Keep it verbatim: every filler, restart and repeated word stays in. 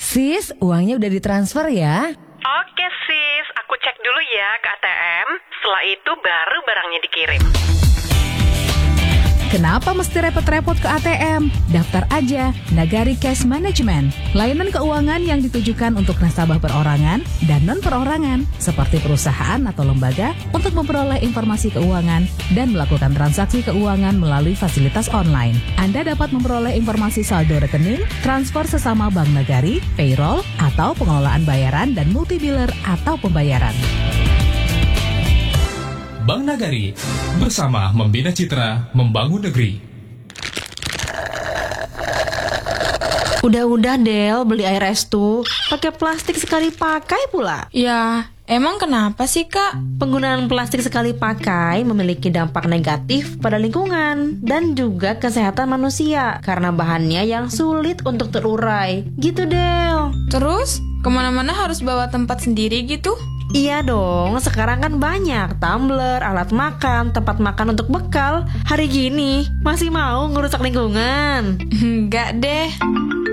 Sis, uangnya udah ditransfer ya? Oke sis, aku cek dulu ya ke A T M. Setelah itu baru barangnya dikirim. Kenapa mesti repot-repot ke A T M? Daftar aja Nagari Cash Management, layanan keuangan yang ditujukan untuk nasabah perorangan dan non-perorangan, seperti perusahaan atau lembaga, untuk memperoleh informasi keuangan dan melakukan transaksi keuangan melalui fasilitas online. Anda dapat memperoleh informasi saldo rekening, transfer sesama Bank Nagari, payroll, atau pengelolaan bayaran dan multi-biller atau pembayaran. Bank Nagari, bersama membina citra, membangun negeri. Udah-udah Del, beli air es tuh pakai plastik sekali pakai pula. Ya, emang kenapa sih Kak? Penggunaan plastik sekali pakai memiliki dampak negatif pada lingkungan dan juga kesehatan manusia karena bahannya yang sulit untuk terurai. Gitu Del. Terus, kemana-mana harus bawa tempat sendiri gitu? Iya dong, sekarang kan banyak tumbler, alat makan, tempat makan untuk bekal. Hari gini masih mau ngerusak lingkungan? Enggak deh.